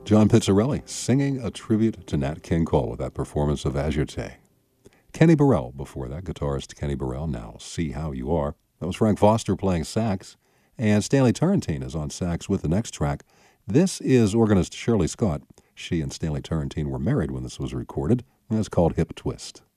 John Pizzarelli singing a tribute to Nat King Cole with that performance of Agite. Kenny Burrell before that, guitarist Kenny Burrell, Now See How You Are. That was Frank Foster playing sax, and Stanley Turrentine is on sax with the next track. This is organist Shirley Scott. She and Stanley Turrentine were married when this was recorded, and it's called Hip Twist.